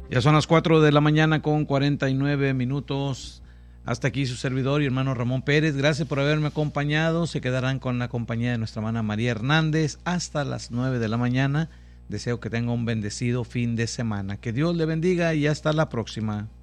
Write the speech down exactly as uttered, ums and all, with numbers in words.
Ya son las cuatro de la mañana con cuarenta y nueve minutos. Hasta aquí su servidor y hermano Ramón Pérez. Gracias por haberme acompañado. Se quedarán con la compañía de nuestra hermana María Hernández hasta las nueve de la mañana. Deseo que tenga un bendecido fin de semana. Que Dios le bendiga y hasta la próxima.